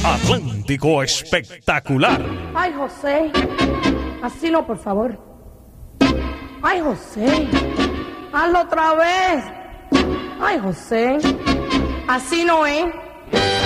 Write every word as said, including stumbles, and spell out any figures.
Atlántico Espectacular. Ay, José, así no, por favor. Ay, José, hazlo otra vez. Ay, José, así no es.